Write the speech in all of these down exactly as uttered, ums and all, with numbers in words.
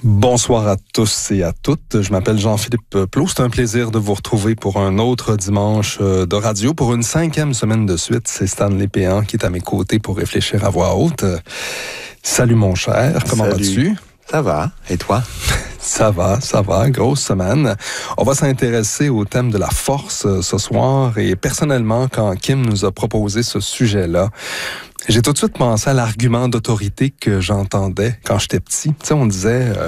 Bonsoir à tous et à toutes. Je m'appelle Jean-Philippe Plot. C'est un plaisir de vous retrouver pour un autre dimanche de radio. Pour une cinquième semaine de suite, c'est Stanley Péan qui est à mes côtés pour réfléchir à voix haute. Salut mon cher, comment Salut. vas-tu? Ça va. Et toi? Ça va, ça va. Grosse semaine. On va s'intéresser au thème de la force ce soir. Et personnellement, quand Kim nous a proposé ce sujet-là, j'ai tout de suite pensé à l'argument d'autorité que j'entendais quand j'étais petit. Tu sais, on disait euh,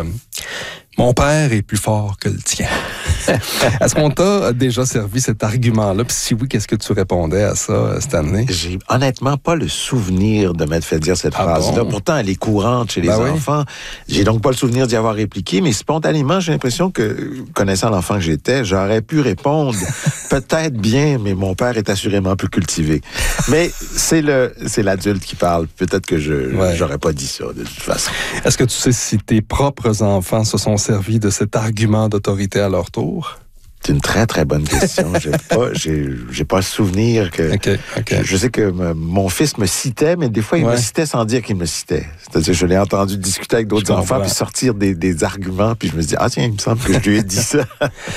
« Mon père est plus fort que le tien ». Est-ce qu'on t'a déjà servi cet argument-là? Puis si oui, qu'est-ce que tu répondais à ça, Stanley? J'ai honnêtement pas le souvenir de m'être fait dire cette Ah phrase-là. bon? Pourtant, elle est courante chez les Ben enfants. Oui. J'ai donc pas le souvenir d'y avoir répliqué, mais spontanément, j'ai l'impression que, connaissant l'enfant que j'étais, j'aurais pu répondre peut-être bien, mais mon père est assurément plus cultivé. Mais c'est le, c'est l'adulte qui parle. Peut-être que je, ouais. j'aurais pas dit ça, de toute façon. Est-ce que tu sais si tes propres enfants se sont servis de cet argument d'autorité à leur tour? C'est une très, très bonne question. j'ai pas, j'ai, j'ai pas le souvenir que... Okay, okay. Je, je sais que me, mon fils me citait, mais des fois, il ouais. me citait sans dire qu'il me citait. C'est-à-dire, je l'ai entendu discuter avec d'autres enfants, puis sortir des, des arguments, puis je me dis, ah tiens, il me semble que je lui ai dit ça.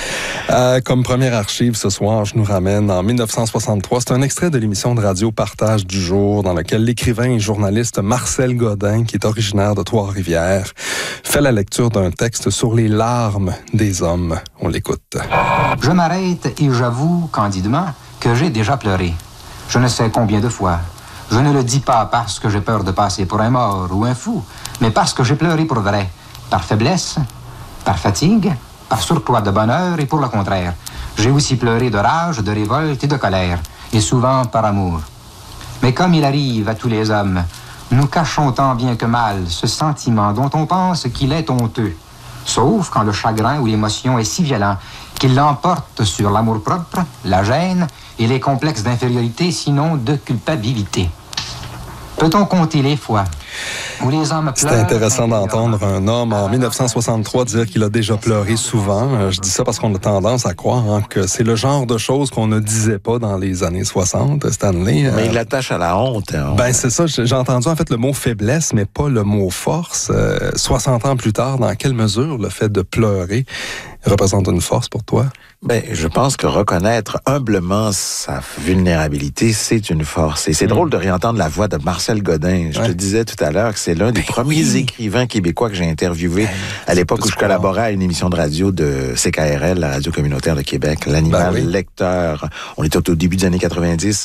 euh, comme première archive ce soir, je nous ramène en dix-neuf cent soixante-trois. C'est un extrait de l'émission de radio Partage du jour, dans lequel l'écrivain et journaliste Marcel Godin, qui est originaire de Trois-Rivières, fait la lecture d'un texte sur les larmes des hommes. On l'écoute. Je m'arrête et j'avoue candidement que j'ai déjà pleuré. Je ne sais combien de fois. Je ne le dis pas parce que j'ai peur de passer pour un mort ou un fou, mais parce que j'ai pleuré pour vrai, par faiblesse, par fatigue, par surcroît de bonheur et pour le contraire. J'ai aussi pleuré de rage, de révolte et de colère, et souvent par amour. Mais comme il arrive à tous les hommes, nous cachons tant bien que mal ce sentiment dont on pense qu'il est honteux, sauf quand le chagrin ou l'émotion est si violent qu'il l'emporte sur l'amour-propre, la gêne et les complexes d'infériorité, sinon de culpabilité. Peut-on compter les fois où les hommes pleurent? C'était intéressant d'entendre un homme en dix-neuf cent soixante-trois dire qu'il a déjà pleuré souvent. Je dis ça parce qu'on a tendance à croire hein, que c'est le genre de choses qu'on ne disait pas dans les années soixante, Stanley. Mais il l'attache à la honte. Hein. Ben c'est ça, j'ai entendu en fait le mot faiblesse, mais pas le mot force. Euh, soixante ans plus tard, dans quelle mesure le fait de pleurer représente une force pour toi? Ben, je pense que reconnaître humblement sa vulnérabilité, c'est une force. Et c'est mmh. drôle de réentendre la voix de Marcel Godin. Je ouais. te disais tout à l'heure que c'est l'un des ben premiers oui. écrivains québécois que j'ai interviewé ben, à l'époque où je collaborais à une émission de radio de C K R L, la radio communautaire de Québec, l'animal ben oui. lecteur. On était au début des années quatre-vingt-dix.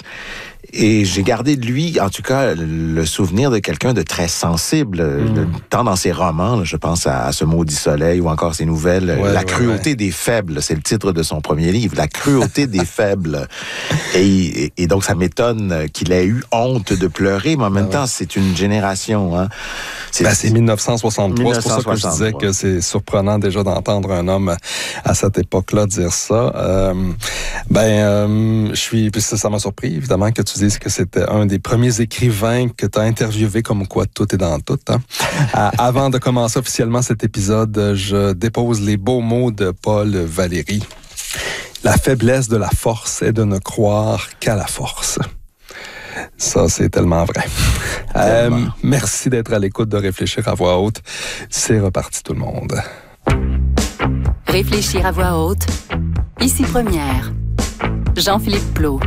Et j'ai gardé de lui, en tout cas, le souvenir de quelqu'un de très sensible, mmh. tant dans ses romans, je pense à, à Ce maudit soleil ou encore ses nouvelles, ouais, La ouais, cruauté ouais. des faibles, c'est le titre de son premier livre, La cruauté des faibles. Et, et, et donc, ça m'étonne qu'il ait eu honte de pleurer, mais en même ah, temps, ouais. c'est une génération. Hein. C'est, ben, c'est dix-neuf cent soixante-trois, c'est pour ça que je disais que c'est surprenant déjà d'entendre un homme à cette époque-là dire ça. Euh, ben, euh, je suis, puis ça, ça m'a surpris, évidemment, que tu dises que c'était un des premiers écrivains que tu as interviewé, comme quoi tout est dans tout. Hein. Avant de commencer officiellement cet épisode, je dépose les beaux mots de Paul Valéry. La faiblesse de la force est de ne croire qu'à la force. Ça, c'est tellement vrai. Euh, merci d'être à l'écoute de Réfléchir à voix haute. C'est reparti tout le monde. Réfléchir à voix haute. Ici Première. Jean-Philippe Plot.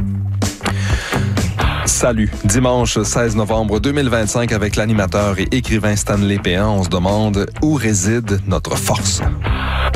Salut. Dimanche seize novembre deux mille vingt-cinq, avec l'animateur et écrivain Stanley Péan, on se demande où réside notre force.